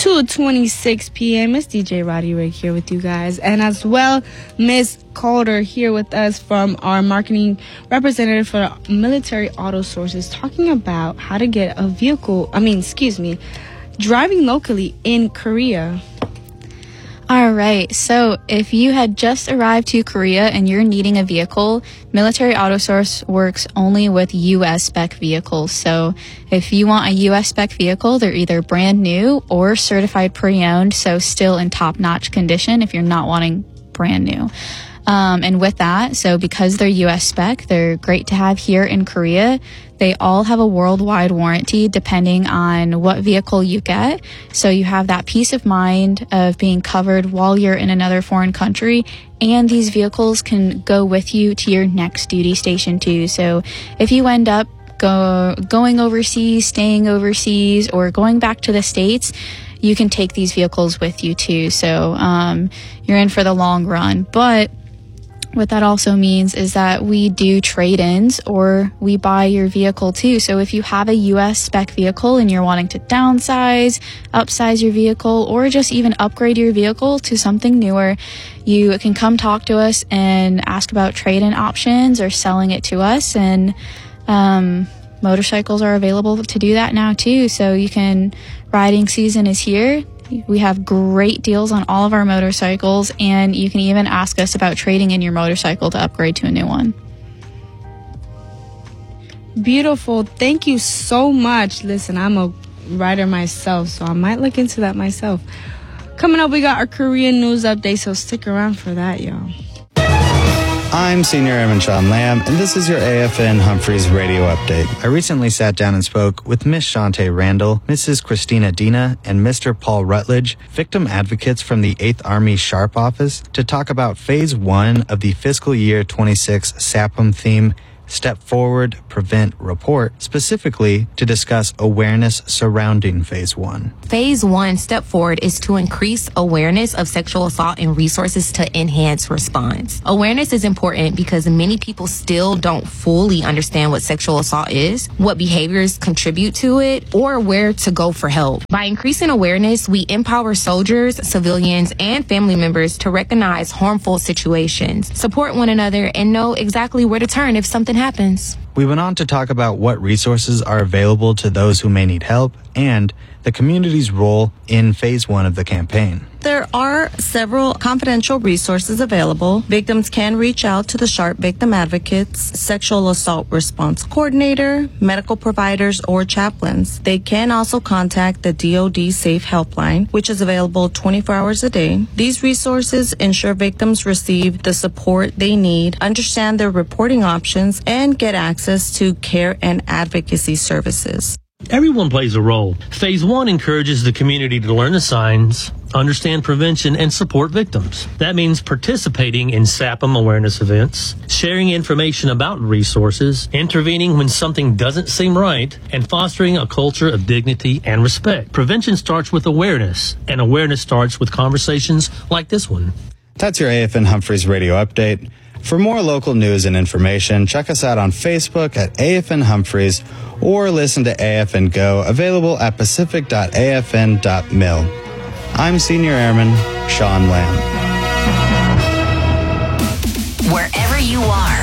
2:26 p.m. It's DJ Roddy Rick here with you guys. And as well, Miss Calder here with us from our marketing representative for Military Auto Sources, talking about how to get a vehicle, driving locally in Korea. All right. So if you had just arrived to Korea and you're needing a vehicle, Military Auto Source works only with U.S. spec vehicles. So if you want a U.S. spec vehicle, they're either brand new or certified pre-owned, so still in top-notch condition if you're not wanting brand new. And with that, so because they're U.S. spec, they're great to have here in Korea. They all have a worldwide warranty depending on what vehicle you get. So you have that peace of mind of being covered while you're in another foreign country. And these vehicles can go with you to your next duty station too. So if you end up going overseas, staying overseas, or going back to the States, you can take these vehicles with you too. So you're in for the long run. But what that also means is that we do trade-ins or we buy your vehicle too. So if you have a U.S. spec vehicle and you're wanting to downsize, upsize your vehicle, or just even upgrade your vehicle to something newer, you can come talk to us and ask about trade-in options or selling it to us. And motorcycles are available to do that now too. So riding season is here. We have great deals on all of our motorcycles, and you can even ask us about trading in your motorcycle to upgrade to a new one. Beautiful. Thank you so much. Listen, I'm a rider myself, so I might look into that myself. Coming up, we got our Korean news update, so stick around for that, y'all. I'm Senior Airman Sean Lamb, and this is your AFN Humphreys radio update. I recently sat down and spoke with Miss Shantae Randall, Mrs. Christina Dina, and Mr. Paul Rutledge, victim advocates from the 8th Army SHARP office, to talk about Phase 1 of the fiscal year 26 SAPM theme, Step Forward, Prevent, Report, specifically to discuss awareness surrounding Phase 1. Phase 1, Step Forward, is to increase awareness of sexual assault and resources to enhance response. Awareness is important because many people still don't fully understand what sexual assault is, what behaviors contribute to it, or where to go for help. By increasing awareness, we empower soldiers, civilians, and family members to recognize harmful situations, support one another, and know exactly where to turn if something happens. We went on to talk about what resources are available to those who may need help and the community's role in Phase 1 of the campaign. There are several confidential resources available. Victims can reach out to the SHARP Victim Advocates, Sexual Assault Response Coordinator, medical providers, or chaplains. They can also contact the DoD Safe Helpline, which is available 24 hours a day. These resources ensure victims receive the support they need, understand their reporting options, and get access to care and advocacy services. Everyone plays a role. Phase 1 encourages the community to learn the signs, understand prevention, and support victims. That means participating in SAPM awareness events, sharing information about resources, intervening when something doesn't seem right, and fostering a culture of dignity and respect. Prevention starts with awareness, and awareness starts with conversations like this one. That's your AFN Humphreys radio update. For more local news and information, check us out on Facebook at AFN Humphreys or listen to AFN Go, available at pacific.afn.mil. I'm Senior Airman Sean Lamb. Wherever you are,